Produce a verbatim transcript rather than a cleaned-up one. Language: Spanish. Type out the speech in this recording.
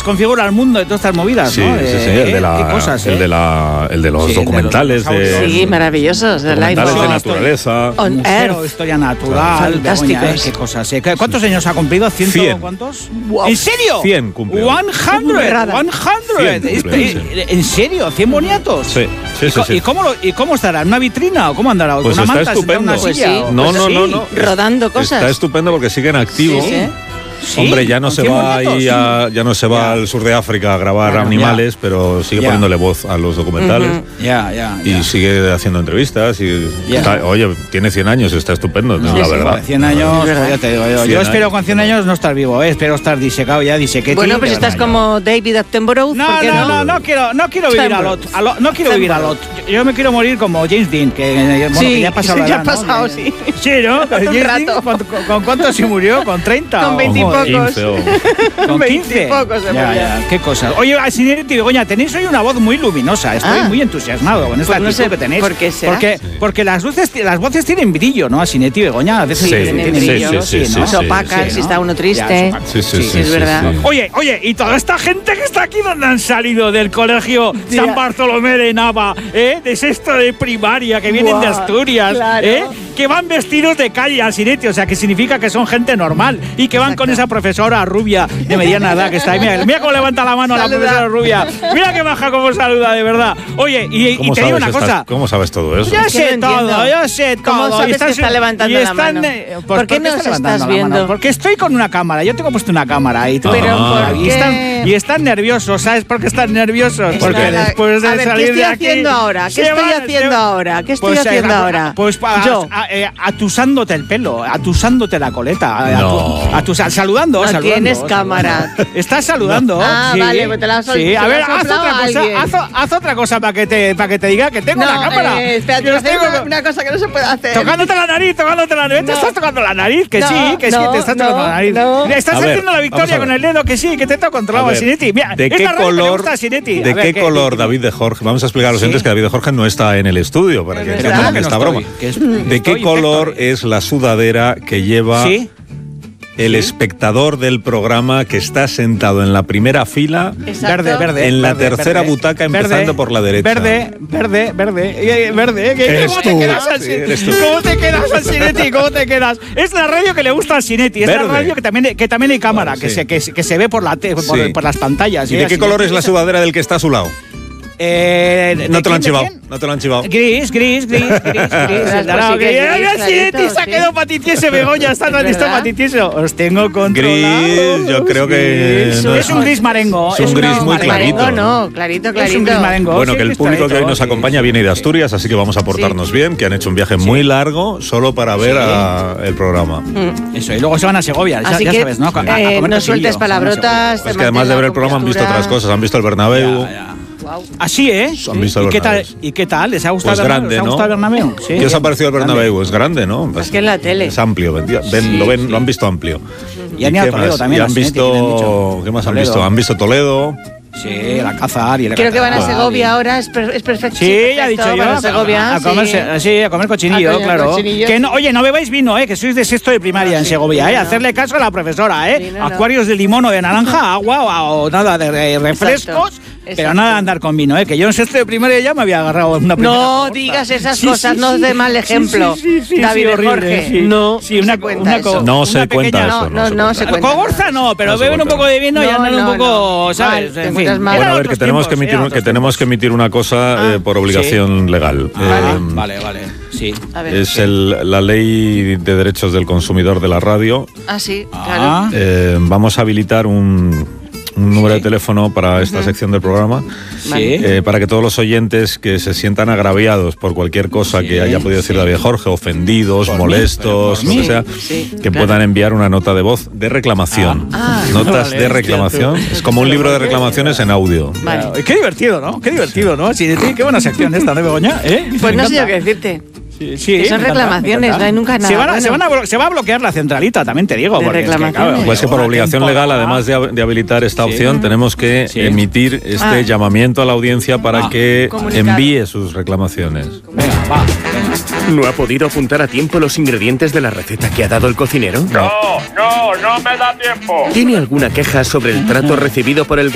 desconfigura el mundo de todas estas movidas, sí, ¿no? Sí, sí, eh, el de la, cosas, el ¿eh? de la, el de los sí, documentales de, los de, sí, maravillosos, de documentales de iPhone. naturaleza, On Museo, Earth. historia natural, Fantásticos. Begoña, ¿eh? Qué cosas, ¿eh? ¿Cuántos años ha cumplido? ¿Ciento cien. cuántos? Wow. ¿En serio? cien cumplió. cien, Burrada. cien. cien cumplió, sí. ¿En serio? ¿cien boniatos? Sí, sí, ¿Y, sí, co- sí. ¿Y cómo, lo- ¿Y cómo estará? ¿En una vitrina o cómo andará? Pues ¿Con una está manta sentada en una estupendo. silla? Pues sí. ¿O- No, pues no, sí? no, no. Rodando cosas. Está estupendo porque sigue en activo. Sí, sí. Sí, Hombre, ya no con se cien va boniatos. ahí a, ya no se va Ya. al sur de África a grabar Claro, animales, ya. pero sigue Ya. poniéndole voz a los documentales. Ujú. Ya, ya, Y ya. sigue haciendo entrevistas y Ya. está- oye, tiene cien años, está estupendo, No, la sí, verdad. joder, cien años, Es verdad. ya te digo yo. cien Yo espero años. con cien años no estar vivo, ¿eh? Espero estar disecado ya, disequete. Bueno, pues de estás verdad. como David Attenborough. No, ¿por qué no, no, no quiero, no quiero vivir a lot, a lot- no quiero vivir a lot. Yo, yo me quiero morir como James Dean, que, bueno, Sí, que ya ha pasado sí, la ya edad, ha ¿no? pasado, Que- sí. Sí, ¿no? Hace un James Dean, rato. ¿con, con, con cuánto se murió? ¿Con treinta? Con o- veinte y o- pocos. quince o- Con veinte y quince. pocos se Ya, murió. ya, qué cosas. Oye, Asinetti y Begoña, tenéis hoy una voz muy luminosa. Estoy Ah. muy entusiasmado con esta Pues no actitud sé que tenéis. por qué será. Porque, porque las luces, las voces tienen brillo, ¿no? Asinetti y Begoña, a veces Sí, tienen tienen sí, brillo, sí, sí, ¿no? sí, Se opacan sí, si ¿no? está uno Ya, triste. se opacan. Sí, sí, Sí, sí, es sí, verdad. sí. Oye, oye, y toda esta gente que está aquí, ¿dónde han salido? Del colegio Ya. San Bartolomé de Nava, ¿eh? De sexto de primaria, que vienen de Buah, Asturias, claro. ¿eh? Que van vestidos de calle al Asinetti, o sea, que significa que son gente normal y que van Exacto. con esa profesora rubia de mediana edad que está ahí. Mira, mira cómo levanta la mano Saluda. la profesora rubia. Mira que baja cómo saluda, de verdad. Oye, y, y ¿Cómo te digo sabes una estas- cosa. ¿Cómo sabes todo eso? Yo Es que sé no entiendo. todo, yo sé todo. ¿Cómo sabes Y estás- que está levantando y la están, mano? eh, pues, ¿Por qué nos está levantando estás la mano? viendo? Porque estoy con una cámara, yo tengo puesto una cámara y todo. Pero Ah. ¿por y, qué? están, y están nerviosos, ¿sabes por qué están nerviosos? Está Porque la- después de a ver, ¿qué salir estoy de aquí, haciendo ahora? ¿Qué se estoy van- haciendo se- ahora? ¿Qué estoy Pues, eh, haciendo a- ahora? Pues pa- Yo. a- eh, atusándote el pelo, atusándote la coleta, a- No. atu- atusa- saludando, No saludando. tienes saludando. cámara. Estás saludando. Ah, sí. vale, pues te la has sol- Sí, te a la ver, has haz soplado otra a cosa, alguien. haz, o- haz otra cosa para que te para que te diga que tengo No, la cámara. eh, espérate, Que voy a os hacer tengo- una, una cosa que no se puede hacer. Tocándote la nariz, tocándote la nariz. No. Te estás tocando la nariz, que No, sí, que sí, no, te estás no, tocando la nariz. no. Estás A ver, haciendo la vamos a victoria ver. con el dedo, que sí, que te está controlado, A ver, Asinetti. Mira, ¿De es qué la radio que le color, gusta a Asinetti. de A ver, qué ¿qué- color qué- David de Jorge? Vamos a explicar a los Sí. oyentes que David de Jorge no está en el estudio para que ¿verdad? entiendan Que no esta estoy, broma. que es- ¿De qué estoy, color Héctor. es la sudadera que lleva Sí. el espectador del programa que está sentado en la primera fila? Exacto. Verde, verde. En la verde, tercera verde, butaca, empezando verde, por la derecha. Verde, verde, verde, eh, verde. ¿Qué- Eres ¿Cómo te tú, quedas, sí, Asinetti? eres tú. ¿Cómo te quedas, Asinetti? ¿Cómo te quedas? Es la radio que le gusta a Asinetti. Es Verde. la radio que también, que también hay cámara, Vale, que, sí. se, que, se- que se ve por, la te- por, Sí. por las pantallas. ¿Y ¿eh, de qué Asinetti? color es la sudadera del que está a su lado? Eh, ¿de No te lo han quién, de chivado. quién? No te lo han chivado. Gris, gris, gris, gris, gris. Pues El sí Darao, que es gris. gris, Ay, Asinetti clarito, se ha sí. quedado patitieso, Begoña. Está Es está verdad. patitieso. Os tengo controlado. Gris, yo creo que Gris. no es es- un gris marengo. es un no, gris muy marengo. clarito. Marengo no, clarito, Es un clarito. gris marengo. Bueno, Sí, que el está público que hoy hecho, nos sí. acompaña viene de Asturias, así que vamos a portarnos bien, que han hecho un viaje muy largo solo para ver Sí. a- el programa. Eso, y luego se van a Segovia, ya, Así ya que sabes, ¿no? A- a eh, comer no cochillo, sueltes se van a palabrotas. Es que además de ver el programa han visto otras cosas, han visto el Bernabéu. Ya, ya. Wow. Así, ¿eh? Han visto el ¿Y qué tal? Bernabéu. ¿Y qué tal? ¿Les ha gustado Pues el Bernabéu? grande, ¿Les ha ¿no? gustado el Bernabéu? Sí. ¿Qué os ha parecido el Grande. Bernabéu? Es grande, ¿no? Es que en la tele. Es amplio, ven- ven- Sí, lo, ven, sí. lo han visto amplio. Y han ido qué a Toledo más? también, Y han a Sinetti, que le han visto, dicho. ¿qué más han Toledo. visto? Han visto Toledo. Sí, la Cazar y el Creo que van a Cazar. Segovia ahora, es, per- es perfecto. Sí, ya he dicho yo. Van a Segovia, a, comerse- sí. sí, a comer cochinillo, A comer claro. cochinillo. Que no, oye, no bebáis vino, eh, que sois de sexto de primaria Ah, en sí, Segovia, eh. vino no. Hacerle caso a la profesora, eh. Vino no. Acuarios de limón o de naranja, agua o, o nada de re- refrescos. Exacto, Pero exacto. nada de andar con vino, ¿eh? Que yo en sexto de primaria ya me había agarrado una primera No cohorta. digas esas Sí, cosas, sí, no sí. dé mal Sí, ejemplo. sí, sí, sí, David sí, de horrible, Jorge, sí. no, Sí, no una, se cuenta una eso. co- No una se cuenta pequeña- eso. No, no, no se cuenta. cuenta. Cogorza no, pero No se beber un cuenta. poco de vino y No, andar un no, poco, no. ¿sabes? Mal, te En fin. encuentras mal. Bueno, Eran a ver, que otros tenemos que tiempos, emitir, eran que otros tenemos que tiempos. emitir una cosa Ah, eh, por obligación legal. Vale, Eh, vale, vale, sí. A ver. Es el- la ley de derechos del consumidor de la radio. Ah, sí, Ah. claro. Eh, vamos a habilitar un, un número de teléfono para esta sección del programa, Sí. eh, para que todos los oyentes que se sientan agraviados por cualquier cosa Sí, que haya podido decir sí. David Jorge, ofendidos, Por mí, molestos, pero por lo que mí. sea, Sí, que claro. puedan enviar una nota de voz de reclamación. Ah. Ah. Notas Vale, de reclamación. hostia, tú. Es como un libro de reclamaciones en audio. Vale. Qué divertido, ¿no? Qué divertido, ¿no? Sí, sí, qué buena sección esta, ¿no, Begoña? ¿Eh? Pues Me no sé yo encanta. qué decirte. Sí, sí, Que son me encanta, reclamaciones, me encanta. no hay nunca nada Se, van a, bueno. se, van a blo- se va a bloquear la centralita, también te digo. De porque es que, reclamaciones. claro, Pues que por una obligación legal, temporada- además de, hab- de habilitar esta Sí. opción, tenemos que Sí. emitir este Ah. llamamiento a la audiencia para Ah. que Comunicado. envíe sus reclamaciones. Venga, va. venga. ¿No ha podido apuntar a tiempo los ingredientes de la receta que ha dado el cocinero? No, no, no me da tiempo. ¿Tiene alguna queja sobre el trato recibido por el